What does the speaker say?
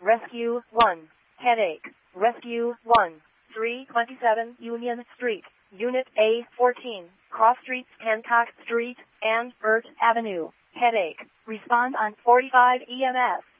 Rescue 1. Headache. Rescue 1. 327 Union Street, Unit A14, Cross Streets, Hancock Street, and Burt Avenue. Headache. Respond on 45 EMS.